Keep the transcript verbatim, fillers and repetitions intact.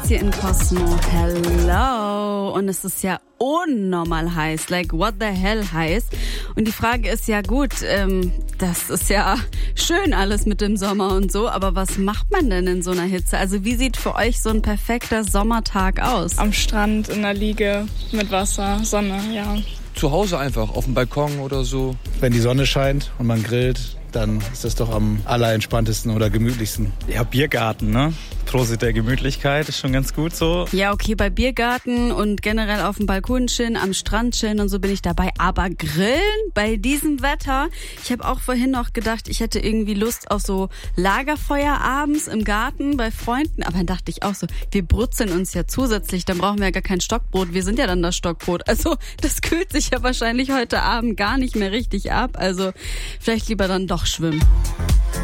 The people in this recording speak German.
Beats hier in Cosmo. Hello. Und es ist ja unnormal heiß. Like, what the hell heiß? Und die Frage ist ja gut, ähm, das ist ja schön alles mit dem Sommer und so, aber was macht man denn in so einer Hitze? Also wie sieht für euch so ein perfekter Sommertag aus? Am Strand, in der Liege, mit Wasser, Sonne, ja. Zu Hause einfach, auf dem Balkon oder so. Wenn die Sonne scheint und man grillt, dann ist das doch am allerentspanntesten oder gemütlichsten. Ja, Biergarten, ne? Prosit der Gemütlichkeit, ist schon ganz gut so. Ja, okay, bei Biergarten und generell auf dem Balkon chillen, am Strand chillen und so bin ich dabei. Aber grillen bei diesem Wetter? Ich habe auch vorhin noch gedacht, ich hätte irgendwie Lust auf so Lagerfeuer abends im Garten bei Freunden. Aber dann dachte ich auch so, wir brutzeln uns ja zusätzlich, dann brauchen wir ja gar kein Stockbrot. Wir sind ja dann das Stockbrot. Also das kühlt sich ja wahrscheinlich heute Abend gar nicht mehr richtig ab. Also vielleicht lieber dann doch schwimmen.